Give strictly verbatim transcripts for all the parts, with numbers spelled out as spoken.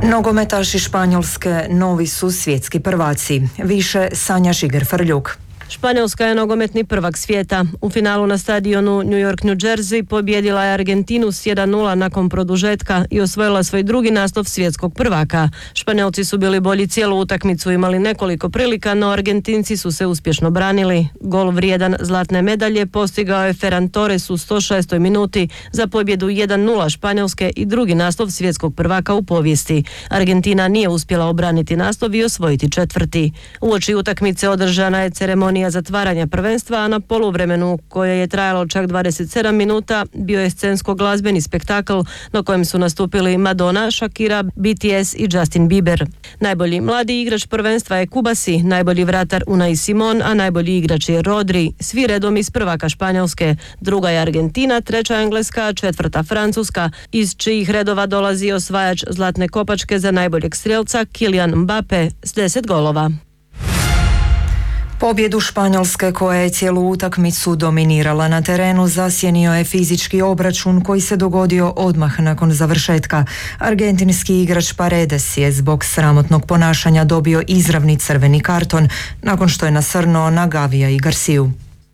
Nogometaši Španjolske novi su svjetski prvaci. Više Sanja Šiger-Frljuk. Španjolska je nogometni prvak svijeta. U finalu na stadionu New York New Jersey pobijedila je Argentinu s jedan nula nakon produžetka i osvojila svoj drugi naslov svjetskog prvaka. Španjolci su bili bolji cijelu utakmicu, imali nekoliko prilika, no Argentinci su se uspješno branili. Gol vrijedan zlatne medalje postigao je Ferran Torres u sto šestoj minuti za pobjedu jedan nula Španjolske i drugi naslov svjetskog prvaka u povijesti. Argentina nije uspjela obraniti naslov i osvojiti četvrti. Uoči utakmice održana je ceremonija zatvaranja prvenstva, a na poluvremenu, koje je trajalo čak dvadeset sedam minuta, bio je scensko-glazbeni spektakl na kojem su nastupili Madonna, Shakira, B T S i Justin Bieber. Najbolji mladi igrač prvenstva je Kubasi, najbolji vratar Unai Simon, a najbolji igrač je Rodri, svi redom iz prvaka Španjolske. Druga je Argentina, treća Engleska, četvrta Francuska, iz čijih redova dolazi osvajač zlatne kopačke za najboljeg strelca Kylian Mbappe s deset golova. Pobjedu Španjolske, koja je cijelu utakmicu dominirala na terenu, zasjenio je fizički obračun koji se dogodio odmah nakon završetka. Argentinski igrač Paredes je zbog sramotnog ponašanja dobio izravni crveni karton nakon što je nasrnuo na Gavija i Garciju.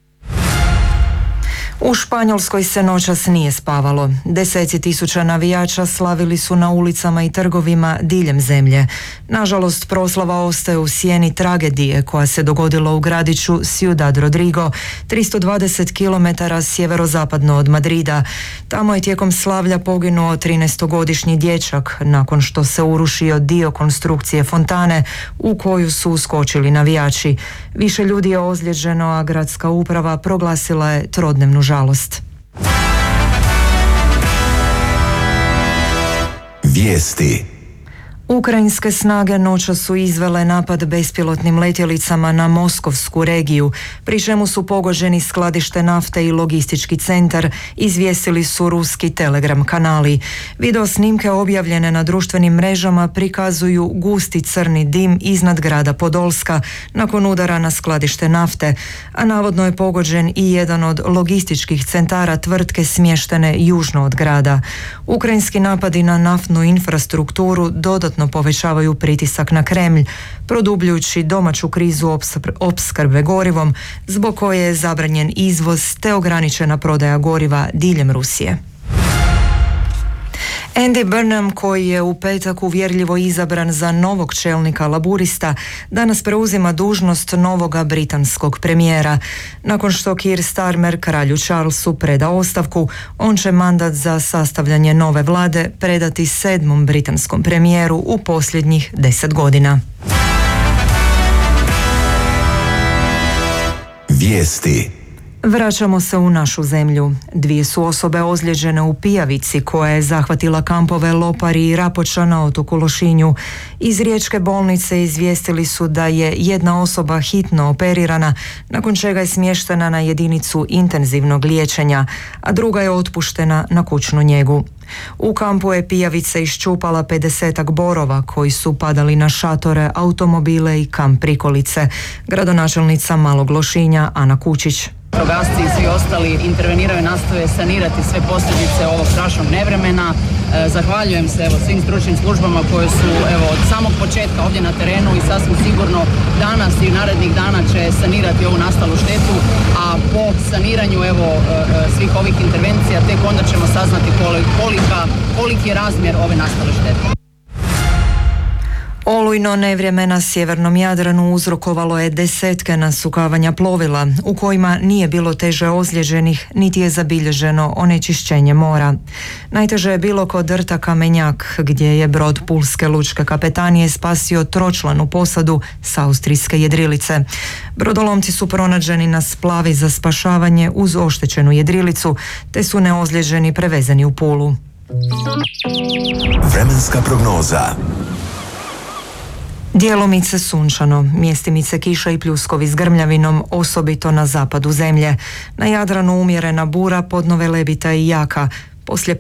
U Španjolskoj se noćas nije spavalo. Deseci tisuća navijača slavili su na ulicama i trgovima diljem zemlje. Nažalost, proslava ostaje u sjeni tragedije koja se dogodila u gradiću Ciudad Rodrigo, tristo dvadeset kilometara sjeverozapadno od Madrida. Tamo je tijekom slavlja poginuo trinaestogodišnji dječak nakon što se urušio dio konstrukcije fontane u koju su uskočili navijači. Više ljudi je ozlijeđeno, a gradska uprava proglasila je trodnevnu žalost. Vijesti. Ukrajinske snage noćas su izvele napad bespilotnim letjelicama na Moskovsku regiju, pri čemu su pogođeni skladište nafte i logistički centar, izvijestili su ruski telegram kanali. Video snimke objavljene na društvenim mrežama prikazuju gusti crni dim iznad grada Podolska nakon udara na skladište nafte, a navodno je pogođen i jedan od logističkih centara tvrtke smještene južno od grada. Ukrajinski napadi na naftnu infrastrukturu dodatno povećavaju pritisak na Kremlj, produbljujući domaću krizu opskrbe gorivom, zbog koje je zabranjen izvoz te ograničena prodaja goriva diljem Rusije. Andy Burnham, koji je u petak uvjerljivo izabran za novog čelnika Laburista, danas preuzima dužnost novoga britanskog premijera. Nakon što Keir Starmer kralju Charlesu preda ostavku, on će mandat za sastavljanje nove vlade predati sedmom britanskom premijeru u posljednjih deset godina. Vijesti. Vraćamo se u našu zemlju. Dvije su osobe ozlijeđene u pijavici koja je zahvatila kampove Lopari i Rapoča na otoku Lošinju. Iz riječke bolnice izvijestili su da je jedna osoba hitno operirana, nakon čega je smještena na jedinicu intenzivnog liječenja, a druga je otpuštena na kućnu njegu. U kampu je pijavica iščupala pedesetak borova koji su padali na šatore, automobile i kamp prikolice. Gradonačelnica Malog Lošinja Ana Kučić. Vatrogasci i svi ostali interveniraju, nastoje sanirati sve posljedice ovog strašnog nevremena. E, zahvaljujem se evo, svim stručnim službama koje su evo, od samog početka ovdje na terenu i sasvim sigurno danas i narednih dana će sanirati ovu nastalu štetu, a po saniranju evo, e, svih ovih intervencija tek onda ćemo saznati kolika, koliki je razmjer ove nastale štete. Olujno nevrijeme na sjevernom Jadranu uzrokovalo je desetke nasukavanja plovila, u kojima nije bilo teže ozlijeđenih, niti je zabilježeno onečišćenje mora. Najteže je bilo kod rta Kamenjak, gdje je brod Pulske lučke kapetanije spasio tročlanu posadu s austrijske jedrilice. Brodolomci su pronađeni na splavi za spašavanje uz oštećenu jedrilicu, te su neozlijeđeni prevezeni u Pulu. Vremenska prognoza. Dijelomice sunčano, mjestimice kiša i pljuskovi s grmljavinom, osobito na zapadu zemlje. Na Jadranu umjerena bura, podno velebita i jaka. Poslije